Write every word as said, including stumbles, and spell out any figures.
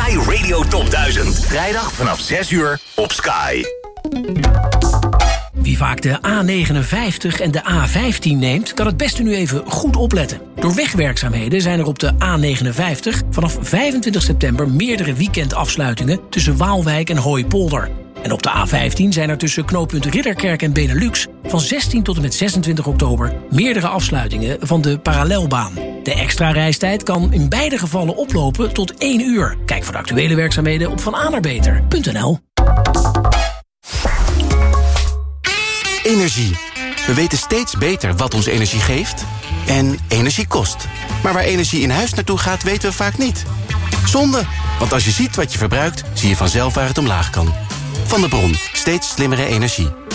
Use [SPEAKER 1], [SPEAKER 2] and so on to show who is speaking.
[SPEAKER 1] Sky Radio Top duizend. Vrijdag vanaf zes uur op Sky.
[SPEAKER 2] Wie vaak de A negenenvijftig en de A vijftien neemt, kan het beste nu even goed opletten. Door wegwerkzaamheden zijn er op de A negenenvijftig vanaf vijfentwintig september meerdere weekendafsluitingen tussen Waalwijk en Hooipolder. En op de A vijftien zijn er tussen knooppunt Ridderkerk en Benelux van zestien tot en met zesentwintig oktober meerdere afsluitingen van de parallelbaan. De extra reistijd kan in beide gevallen oplopen tot één uur. Kijk voor de actuele werkzaamheden op van a naar beter punt n l.
[SPEAKER 3] Energie. We weten steeds beter wat ons energie geeft en energie kost. Maar waar energie in huis naartoe gaat, weten we vaak niet. Zonde, want als je ziet wat je verbruikt, zie je vanzelf waar het omlaag kan. Van de Bron, steeds slimmere energie.